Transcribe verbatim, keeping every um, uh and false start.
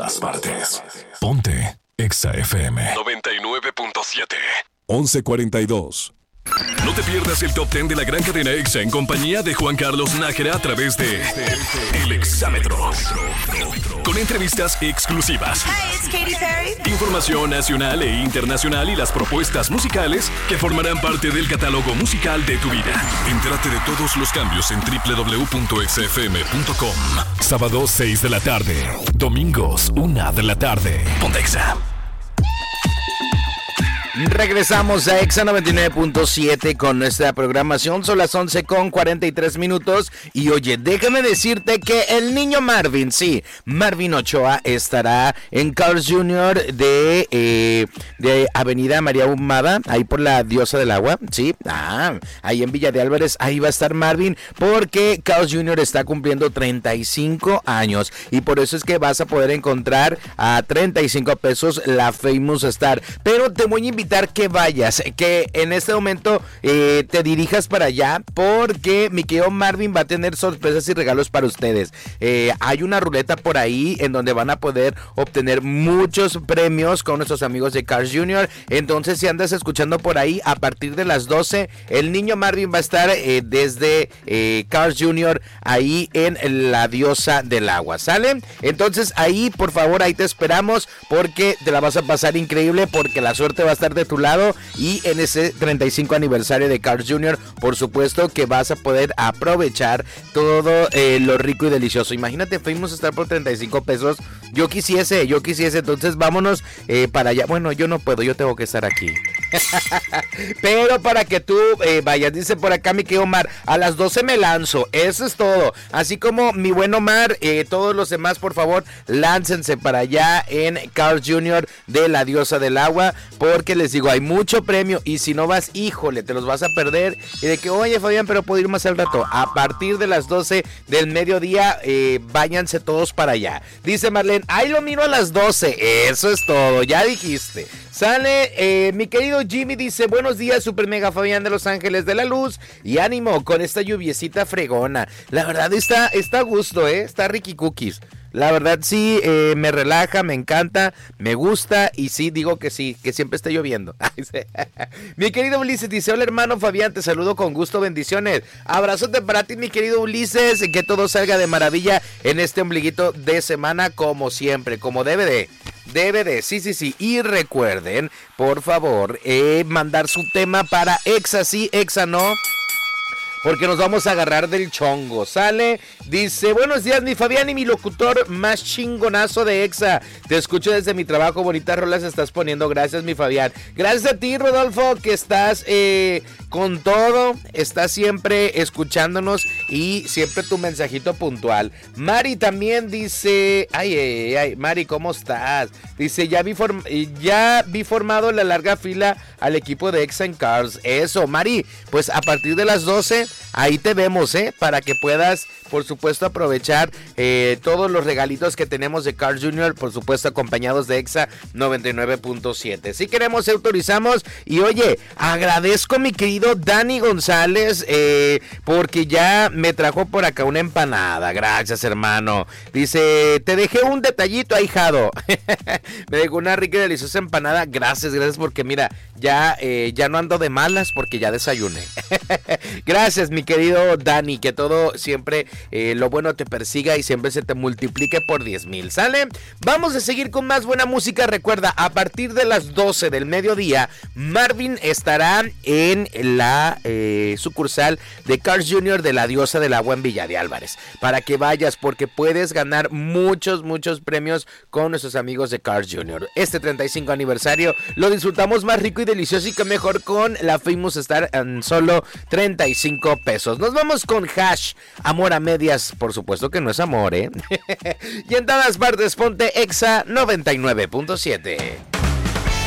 todas partes. Ponte Exa F M noventa y nueve punto siete. once cuarenta y dos. No te pierdas el top diez de la gran cadena Exa en compañía de Juan Carlos Nájera a través de El Exámetro. Con entrevistas exclusivas. Hi, it's Katy Perry. Información nacional e internacional y las propuestas musicales que formarán parte del catálogo musical de tu vida. Entérate de todos los cambios en doble u doble u doble u punto exa f m punto com. Sábado seis de la tarde. Domingos una de la tarde. Ponte Exa. Regresamos a Exa noventa y nueve punto siete con nuestra programación. Son las once con cuarenta y tres minutos. Y oye, déjame decirte que el niño Marvin, sí, Marvin Ochoa estará en Carl's junior de, eh, de Avenida María Humada, ahí por la Diosa del Agua, sí, ah, ahí en Villa de Álvarez, ahí va a estar Marvin, porque Carl's junior está cumpliendo treinta y cinco años. Y por eso es que vas a poder encontrar a treinta y cinco pesos la Famous Star. Pero te voy a invitar que vayas, que en este momento eh, te dirijas para allá, porque mi querido Marvin va a tener sorpresas y regalos para ustedes. Eh, hay una ruleta por ahí en donde van a poder obtener muchos premios con nuestros amigos de Carl's junior. Entonces, si andas escuchando por ahí, a partir de las doce, el niño Marvin va a estar eh, desde eh, Carl's junior ahí en la Diosa del Agua, ¿sale? Entonces, ahí, por favor, ahí te esperamos, porque te la vas a pasar increíble, porque la suerte va a estar de tu lado. Y en ese treinta y cinco aniversario de Carl's junior, por supuesto que vas a poder aprovechar todo eh, lo rico y delicioso. Imagínate, fuimos a estar por treinta y cinco pesos. Yo quisiese, yo quisiese. Entonces vámonos eh, para allá. Bueno, yo no puedo, yo tengo que estar aquí. Pero para que tú eh, vayas, dice por acá mi querido Omar, a las doce me lanzo, eso es todo. Así como mi buen Omar, eh, todos los demás, por favor, láncense para allá en Carl's junior de la Diosa del Agua, porque les digo, hay mucho premio, y si no vas, híjole, te los vas a perder. Y de que, oye Fabián, pero puedo ir más al rato. A partir de las doce del mediodía, eh, váyanse todos para allá. Dice Marlene, ahí lo miro a las doce, eso es todo, ya dijiste. Sale, eh, mi querido Jimmy dice, buenos días, super mega Fabián de Los Ángeles de la Luz, y ánimo con esta lluviecita fregona. La verdad está, está a gusto, eh, está ricky cookies. La verdad sí, eh, me relaja, me encanta, me gusta, y sí, digo que sí, que siempre está lloviendo. Mi querido Ulises dice, hola hermano Fabián, te saludo con gusto, bendiciones. Abrazote para ti, mi querido Ulises, que todo salga de maravilla en este ombliguito de semana, como siempre, como debe de. Debe de, sí, sí, sí. Y recuerden, por favor, eh, mandar su tema para Exa sí, Exa no, porque nos vamos a agarrar del chongo, ¿sale? Dice, buenos días mi Fabián y mi locutor más chingonazo de Exa. Te escucho desde mi trabajo, bonitas rolas estás poniendo, gracias mi Fabián. Gracias a ti, Rodolfo, que estás eh, con todo, estás siempre escuchándonos y siempre tu mensajito puntual. Mari también dice, ay, ay, ay, Mari, ¿cómo estás? Dice, ya vi, form- ya vi formado la larga fila al equipo de Exa en Cars. Eso, Mari, pues a partir de las doce... ahí te vemos, ¿eh? Para que puedas, por supuesto, aprovechar eh, todos los regalitos que tenemos de Carl's junior, por supuesto, acompañados de Exa noventa y nueve punto siete. Si queremos, autorizamos. Y oye, agradezco a mi querido Dani González, eh, porque ya me trajo por acá una empanada. Gracias, hermano. Dice, te dejé un detallito, ahijado. Me dejó una rica y deliciosa empanada. Gracias, gracias, porque mira, ya, eh, ya no ando de malas porque ya desayuné. Gracias, mi querido Dani, que todo siempre eh, lo bueno te persiga y siempre se te multiplique por diez mil, ¿sale? Vamos a seguir con más buena música. Recuerda, a partir de las doce del mediodía, Marvin estará en la eh, sucursal de Carl's junior de la Diosa del Agua en Villa de Álvarez, para que vayas, porque puedes ganar muchos, muchos premios con nuestros amigos de Carl's junior. Este treinta y cinco aniversario lo disfrutamos más rico y delicioso, y que mejor con la Famous Star en solo treinta y cinco pesos. Nos vamos con Hash, amor a medias, por supuesto que no es amor, ¿eh? Y en todas partes, ponte Exa noventa y nueve punto siete.